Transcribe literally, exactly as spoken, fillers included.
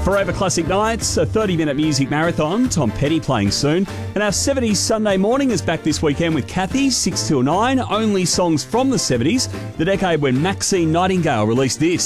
Forever Classic Nights, a thirty-minute music marathon. Tom Petty playing soon. And our seventies Sunday morning is back this weekend with Kathy, six till nine. Only songs from the seventies, the decade when Maxine Nightingale released this.